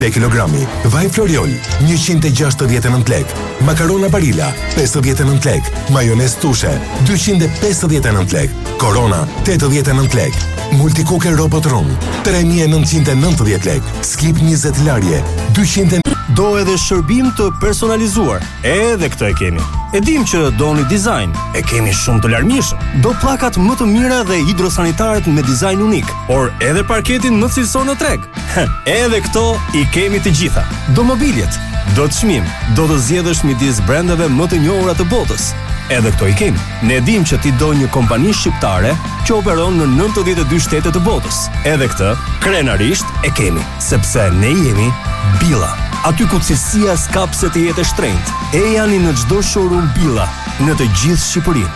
kilogrami, vaj Floriol 169 lek, makarona Barilla 59 lek, majonez Tushe 259 lek, Corona 89 lek, Multicooker Robot Room 3990 lek, Skip 20 larje 200. Do edhe shërbim të personalizuar, edhe këtë e kemi. E dim që doni dizajn, e kemi shumë të larmishëm. Do pllakat më të mira dhe hidrosanitaret me dizajn unik, por edhe parketin më cilësor në treg. Edhe këto i kemi të gjitha. Do mobiljet, do të çmim, do të zgjedhësh midis brendeve më të njohura të botës. Edhe këto i kemi. Ne dim që ti do një kompani shqiptare që operon në 92 shtete të botës. Edhe këtë, krenarisht e kemi, sepse ne jemi Billa. Aty ku cilësia s'kapse të jetë e shtrenjtë. E janë në çdo showroom Billa, në të gjithë Shqipërinë.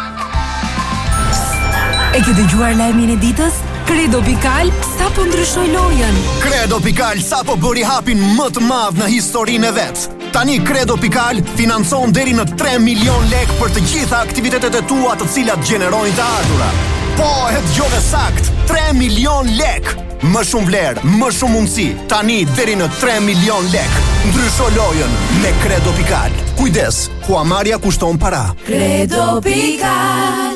E ke dëgjuar lajmin e ditës? Credo Pikal sapo ndryshoi lojën. Credo Pikal sapo bëri hapin më të madh në historinë e vet. Tani Credo Pikal financon deri në 3 milion lek për të gjitha aktivitetet e tua të cilat gjenerojnë të ardhura. Po, e dëgjove sakt, 3 milion lek. Më shumë vlerë, më shumë mundësi. Tani deri në 3 milion lek. Ndrysho lojën me Credo Pikal. Kujdes, huamarrja kushton para. Credo Pikal.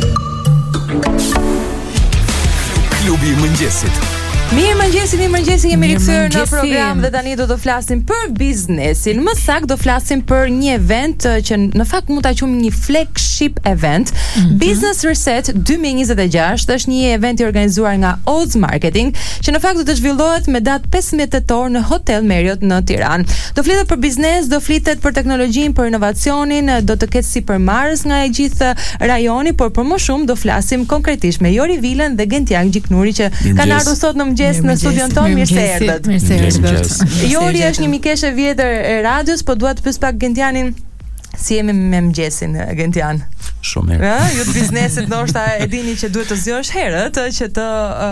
Klubi i mëngjesit. Mirëmëngjesi, jemi rikthyer në program dhe tani do të flasim për biznesin. Më saktë do flasim për një event që në fakt mund ta quajmë një flagship event. Business Reset 2026 është një event i organizuar nga Oz Marketing, që në fakt do të zhvillohet me datë 15 tetor në Hotel Marriott në Tiranë. Do flitet për biznes, do flitet për teknologjinë, për inovacionin, do të ketë sipërmarrës nga e gjithë rajoni, por për më shumë do flasim konkretisht me Jori Vilën dhe Gentian Gjiknuri që kanë ardhur sot në në studion tonë. Mirë se erdhët. Jori është një mikeshe vjetër e radios, po dua të pyes pak Gentianin si jemi me mëngjesin, Gentian. Shumë mirë. Ju të biznesit ndoshta e dini që duhet të zgjosh herët që të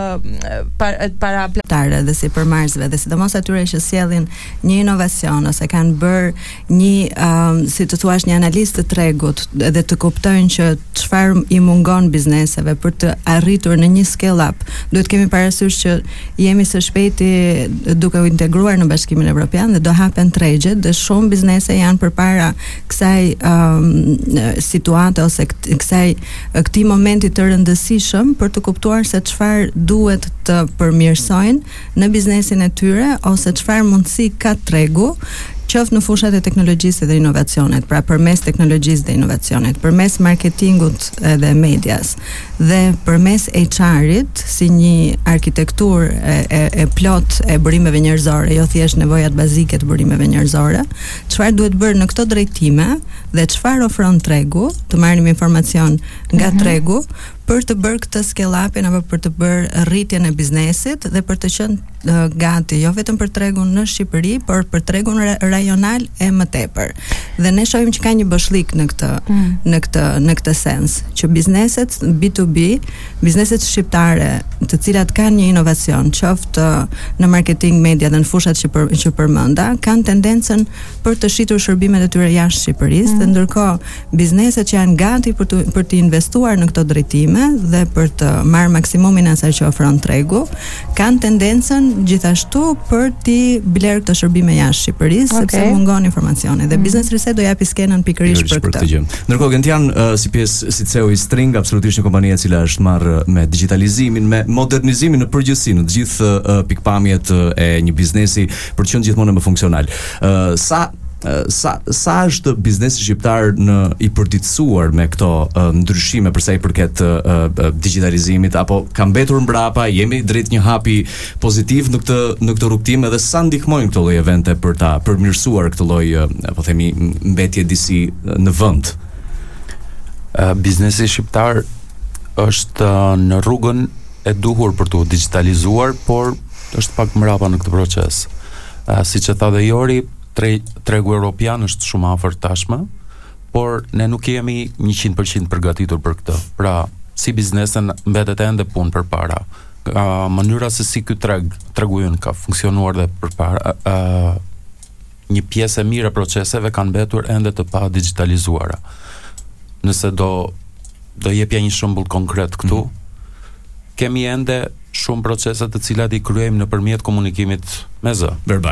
para platarë dhe sipërmarrësve dhe sidomos atyre që sjellin një inovacion ose kanë bërë një si të thuash një analizë të tregut dhe të kuptojnë që çfarë i mungon bizneseve për të arritur në një scale up. Duhet kemi parasysh që jemi së shpejti duke u integruar në Bashkimin Evropian dhe do hapen tregjet dhe shumë biznese janë përpara kësaj situate ose këtij momenti të rëndësishëm për të kuptuar se çfarë duhet të përmirësojnë në biznesin e tyre ose çfarë mundësi ka tregu, qoftë në fushat e teknologjisë dhe inovacionit, pra përmes teknologjisë dhe inovacionit, përmes marketingut dhe medias, dhe përmes HR-it si një arkitektur e plot e burimeve njerëzore, jo thjesht nevojat bazike të burimeve njerëzore, çfarë duhet bërë në këto drejtime dhe çfarë ofron tregu, të marrim informacion nga tregu për të bërë këtë scale-upin apo për të bërë rritjen e biznesit dhe për të qenë gati jo vetëm për tregun në Shqipëri, por për tregun rajonal e më tepër. Dhe ne shohim që ka një boshlik në këtë sens, që bizneset B2B, bizneset shqiptare, të cilat kanë një inovacion, qoftë në marketing, media dhe në fushat që përmenda, kanë tendencën për të shitur shërbimet e tyre jashtë Shqipërisë, dhe ndërkohë bizneset që janë gati për të investuar në këto drejtime dhe për të marrë maksimumin asaj që ofron tregu, kanë tendencën gjithashtu për t'i blerë këto shërbime jashtë Shqipërisë, sepse mungon informacioni dhe Business Reset do japi skenën pikërisht për këtë. Ndërkohë Gentian, si pjesë si CEO i String, absolutisht një kompani e cila është marrë me digitalizimin, me modernizimin në përgjithësi në të gjithë pikpamjet e një biznesi për të qenë gjithmonë më funksional. Sa është biznesi shqiptar i përditësuar me këto ndryshime përsa i përket digitalizimit, apo ka mbetur mbrapa, jemi drejt një hapi pozitiv në këtë rrugtim, edhe sa ndihmojnë këto lloj evente për ta përmirësuar këtë lloj, po themi, mbetje disi në vend? Biznesi shqiptar është në rrugën e duhur për të digitalizuar, por është pak mbrapa në këtë proces. Siç e tha dhe Jori, tregu europian është shumë afër tashmë, por ne nuk jemi 100% përgatitur për këtë. Pra, si biznesen mbetet ende punë përpara. Mënyra se si ky tregu ynë ka funksionuar dhe përpara, një pjesë e mirë e proceseve kanë mbetur ende të pa digitalizuara. Nëse do jepja një shembull konkret këtu, kemi ende shumë procese të cilat i kryejmë nëpërmjet komunikimit me zë. Verbal.